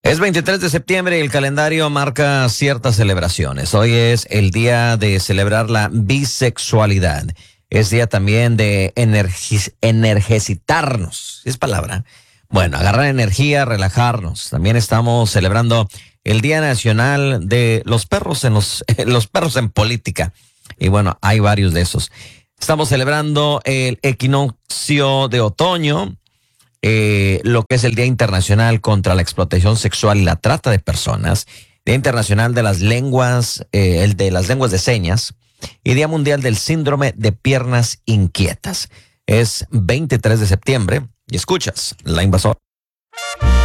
Es 23 de septiembre y el calendario marca ciertas celebraciones. Hoy es el día de celebrar la bisexualidad. Es día también de energicitarnos. ¿Es palabra? Bueno, agarrar energía, relajarnos. También estamos celebrando el Día Nacional de los Perros los perros en política. Y bueno, hay varios de esos. Estamos celebrando el equinoccio de otoño. Lo que es el Día Internacional contra la Explotación Sexual y la Trata de Personas, Día Internacional de las Lenguas, el de las Lenguas de Señas, y Día Mundial del Síndrome de Piernas Inquietas. Es 23 de septiembre y escuchas La Invasora.